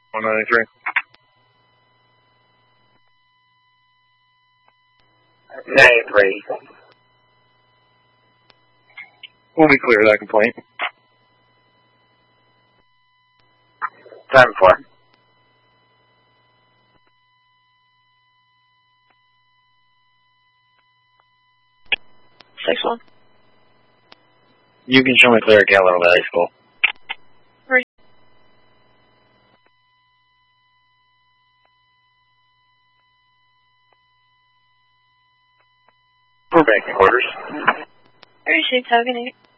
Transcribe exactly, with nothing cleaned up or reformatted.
one ninety-three. ninety-three. Let me clear that complaint. Time four. Six one. You can show me clear at Gallo Valley School. Three. We're back in quarters. Thirty-six, how can I